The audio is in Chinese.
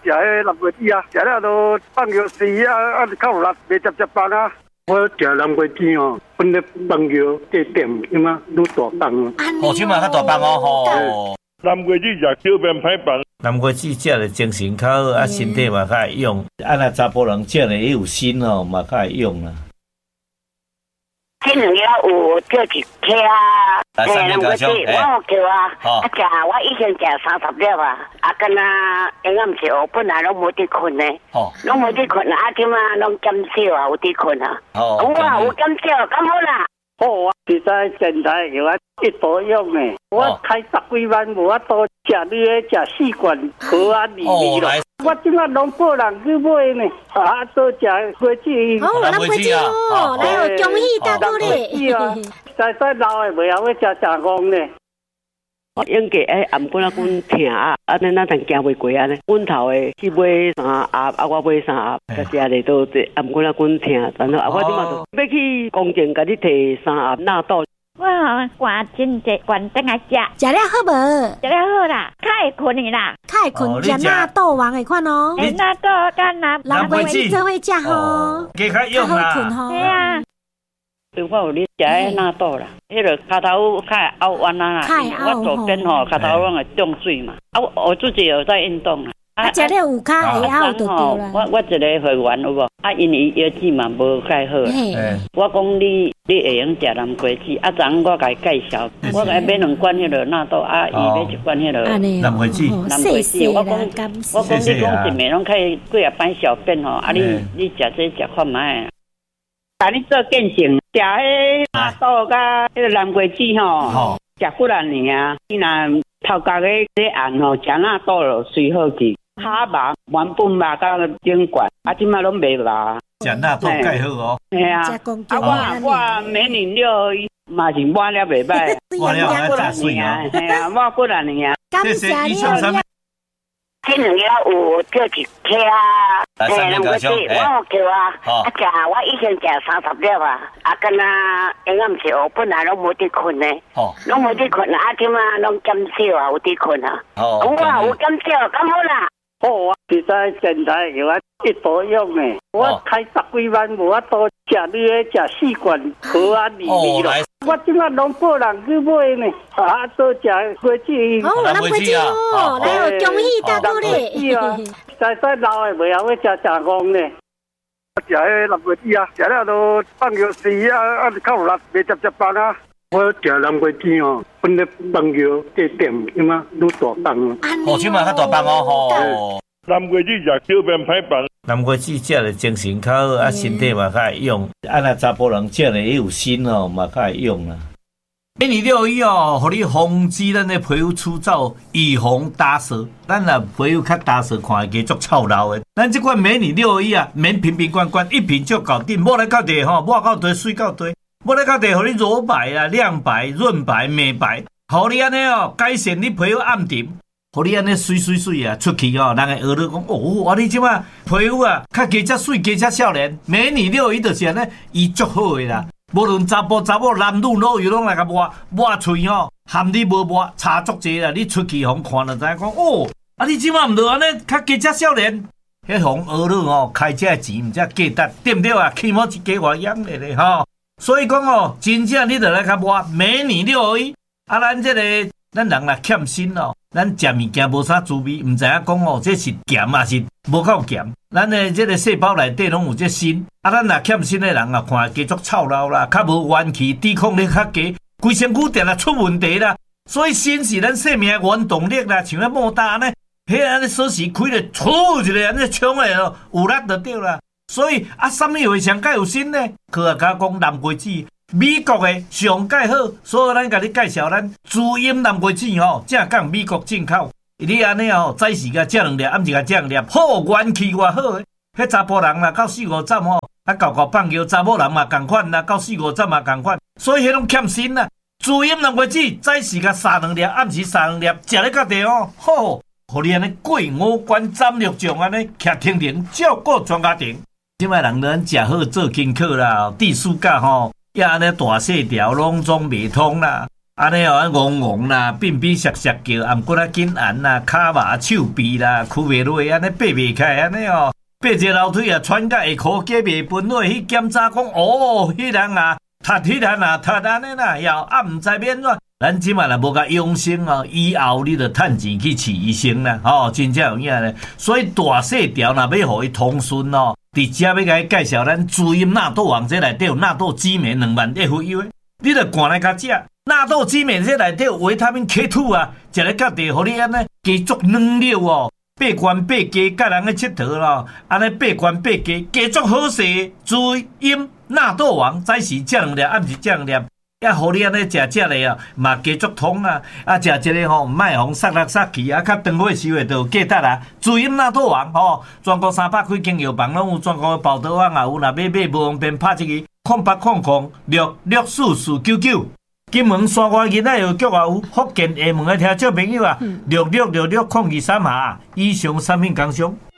食迄南瓜子啊，食了都放药水啊，较有力，袂接饭啊。我食南瓜子哦，本来放药这点，即嘛愈大放啊。 哦，即嘛较大放哦，吼。 南瓜子食少变歹放。 南瓜子食了精神较好，啊，身体嘛较会用。啊，那查甫人食了也有心哦，嘛较会用啦。 这两个有叫一克啊，南瓜子我有叫啊，食我以前食30粒啊，啊，敢若下暗时哦，本来拢无得困呢，拢无得困啊，即嘛拢减少啊，有得困啊，我有减少，咁好啦。 好啊，实在现在有啊，一多用诶，我开10几万，无法度食你迄食4罐荷啊梨咯。我即马拢报人去买呢，啊，多食果子。 南瓜子哦，来有中医大道咧。 在老诶，袂晓要食正公呢。 我应该暗棍啊，阮疼啊，安尼咱通行袂过安尼。阮头诶去买3盒，啊我买3盒，甲食咧都暗棍啊，阮疼，然后啊我即马就要去公证，甲你摕3盒纳豆。 我寒真济罐等下食， 食了好无？ 食了好啦，较会困的啦， 较会困，食纳豆王的款哦。 纳豆干南瓜子真会食吼， 较用啦。 对啊。 对，我有咧食迄纳豆啦，迄个骹头较凹弯啊啦，我左边吼骹头拢会中水嘛，啊我自己有在运动啦。 啊，食了有较会凹就对啦。 我一个会员有无？啊，因为药剂嘛无介好。我讲你会用食南瓜子，啊，昨我甲伊介绍，我甲伊买2罐迄个纳豆，啊，伊买1罐迄个南瓜子。 我讲你讲一暝拢可以几啊摆小便吼，啊，你食这食看卖。甲你做见证，食迄纳豆甲迄个南瓜子吼，食几啊年啊，你若头家个咧按吼，食纳豆就水好去。哈肉原本肉到整罐，啊，即马拢卖肉。 食纳豆介好哦。 系啊，我每年6嘛是买了袂歹， 买了几啊岁啊？ 系啊，我几啊年啊。 感谢你。 这两个有叫一克啊，南瓜子我有叫啊，食我以前食30粒啊，啊，敢若下暗时哦，本来拢无得困呢，拢无得困啊，即嘛拢减少啊，有得困啊，我有减少，咁好啦。 好啊，实在现在有啊，一多用诶，我开10几万，无法度食你迄食4罐荷啊梨咯。我即马拢报人去买呢，啊，多食果子。 南瓜子哦，来有中医大道咧。 在老诶，袂晓要食正公呢。食迄南瓜子啊，食了都放药水啊，较有力，袂接饭啊。我食南瓜子哦，本来放药这点，即嘛愈大放啊。 哦，即嘛较大放哦，吼。 南瓜子食少变歹放。 南瓜子食了精神较好，啊，身体嘛较会用。啊，那查甫人食了也有心哦，嘛较会用啦。美女6伊哦，互你防止咱的皮肤粗糙，预防打色。咱若皮肤较打色，看起加足臭老的。咱这款美女6伊啊，免瓶瓶罐罐，一瓶就搞定。抹来到地吼，抹到地，水到地。抹来到地，互你柔白啊、亮白、润白、美白，互你安尼哦，改善你皮肤暗沉。互你安尼水水水啊，出去哦，人会学你讲哦，啊你即马皮肤啊，较加遮水，加遮少年，美女6伊就是安尼，伊足好诶啦。无论查甫查某、男女老幼拢来甲抹喙吼，含你无抹，差足济啦。你出去互看了知影讲哦，啊你即马毋着安尼，较加遮少年，迄互学你哦，开遮钱毋则价值，对毋对啊？起码一家外养的咧吼。所以讲哦，真正你着来甲抹美女6伊，啊咱这个咱人若欠心哦。咱食物件无啥滋味，毋知影讲哦，这是咸还是无够咸。咱的这个细胞内底拢有这锌，啊，咱若欠锌的人啊，看加足臭老啦，较无元气，抵抗力较低，规身躯定啊出问题啦。所以锌是咱生命的原动力啦，像咱莫大呢，迄安尼锁匙开咧，出一个安尼冲诶咯，有力就对啦。所以啊，什么会上介有锌呢？佢啊讲南瓜子。美国的上介好，所以咱甲你介绍咱滋阴南瓜子吼，正讲美国进口。你安尼吼，早时甲食2粒，暗时甲食2粒，好元气偌好诶。迄查甫人啦，到4、5站吼，啊搞放尿，查某人嘛共款啦，到4、5站嘛共款。所以迄种欠锌啦，滋阴南瓜子，早时甲撒2粒，暗时撒2粒，食咧到地哦，好，互你安尼过5关斩6将安尼，徛停停，照顾全家庭。即摆人咱食好做功课啦，地暑假吼。也安尼大细条拢总袂通啦， 安尼哦，戆戆啦，变变削削叫，暗骨啊紧按啦，骹麻手臂啦，屈袂落，安尼爬袂开，安尼哦，爬一个楼梯啊，喘甲下骹，计袂分落去检查讲，哦，迄人啊，踢迄人啊，踢安尼啦，要啊，毋知免怎，咱即马若无甲养生哦，以后你着趁钱去饲医生啦，哦，真正有影咧。所以大细条若要互伊通顺哦，伫遮要甲伊介绍咱滋阴纳豆王，这内底有纳豆激酶2万 FU 的，你着赶来甲食。纳豆激酶这内底有维他命 K2 啊，食咧甲地，互你安尼加足软溜哦，八关八加，甲人去佚佗咯，安尼八关八加，加足好势，滋阴纳豆王，早时食2粒，暗时食2粒，也互你安尼食个啊，嘛加足通啊，啊食一个吼，莫互塞来塞去啊，较长尾收的就价值啊，滋阴纳豆王吼，全国300几间药房拢有，全国报道网也有，若要买无方便，拍一个0800664499。金门山外囡仔药局也有，福建厦门的听众朋友啊，66660235以上产品工商。